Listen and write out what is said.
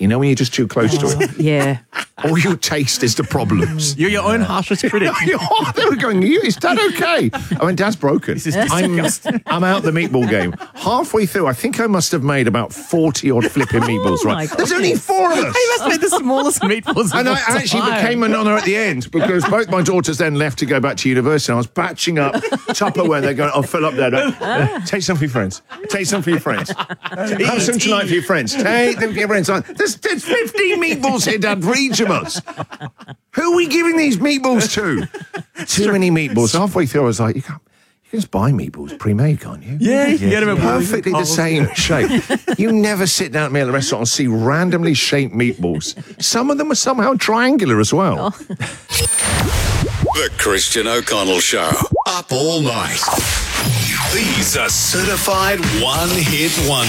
You know when you're just too close to it? Yeah. All you taste is the problems. You're your own harshest critic. They were going, is Dad okay? I went, Dad's broken. I'm out the meatball game. Halfway through, I think I must have made about 40-odd flipping meatballs, right? my There's only 4 of us. You must make the smallest meatballs. And I actually became a nonna at the end because both my daughters then left to go back to university. I was batching up Tupperware. They're going, I'll fill up there. Take some for your friends. Take some for your friends. Have some tonight for your friends. Take them for your friends. There's 15 meatballs here, Dad, for each of us. Who are we giving these meatballs to? Too many meatballs. Halfway through, I was like, you can just buy meatballs pre-made, can't you? Yeah, you get them at perfectly the same shape. You never sit down at me at a restaurant and see randomly shaped meatballs. Some of them are somehow triangular as well. The Christian O'Connell Show. Up all night. These are certified one-hit wonders.